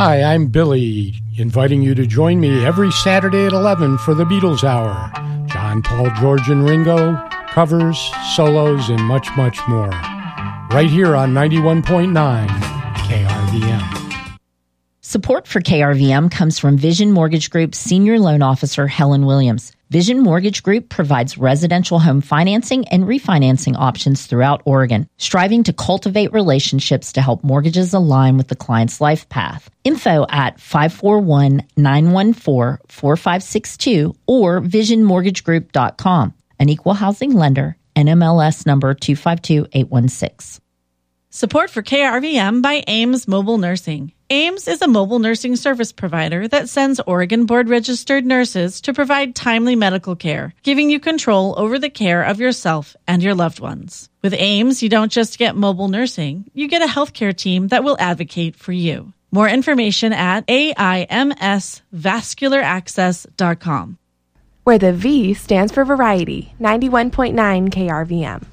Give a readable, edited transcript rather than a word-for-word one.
Hi, I'm Billy, inviting you to join me every Saturday at 11 for the Beatles Hour. John, Paul, George, and Ringo, covers, solos, and much, much more. Right here on 91.9 KRVM. Support for KRVM comes from Vision Mortgage Group's Senior Loan Officer, Helen Williams. Vision Mortgage Group provides residential home financing and refinancing options throughout Oregon, striving to cultivate relationships to help mortgages align with the client's life path. Info at 541-914-4562 or visionmortgagegroup.com. An equal housing lender, NMLS number 252816. Support for KRVM by Ames Mobile Nursing. Ames is a mobile nursing service provider that sends Oregon board-registered nurses to provide timely medical care, giving you control over the care of yourself and your loved ones. With Ames, you don't just get mobile nursing, you get a healthcare team that will advocate for you. More information at AIMSvascularaccess.com. Where the V stands for variety, 91.9 KRVM.